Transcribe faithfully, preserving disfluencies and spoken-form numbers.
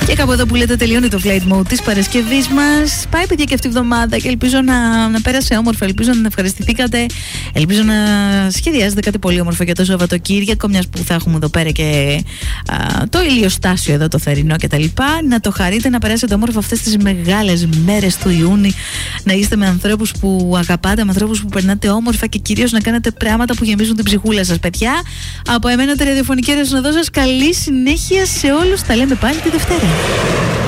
Και κάπου εδώ που λέτε τελειώνει το flight mode της Παρασκευής μας. Πάει, παιδιά, και αυτή η εβδομάδα και ελπίζω να, να πέρασε όμορφα. Ελπίζω να ευχαριστηθήκατε. Ελπίζω να σχεδιάζετε κάτι πολύ όμορφο για το Σαββατοκύριακο, μιας που θα έχουμε εδώ πέρα και α, το ηλιοστάσιο εδώ, το θερινό κτλ. Να το χαρείτε, να περάσετε όμορφα αυτές τις μεγάλες μέρες του Ιούνιου. Να είστε με ανθρώπους που αγαπάτε, με ανθρώπους που περνάτε όμορφα και κυρίως να κάνετε πράγματα που γεμίζουν την ψυχούλα σας, παιδιά. Από εμένα, τη ραδιοφωνική ρεσονοδό σας, καλή συνέχεια σε όλους. Τα λέμε πάλι τη Δευτέρα.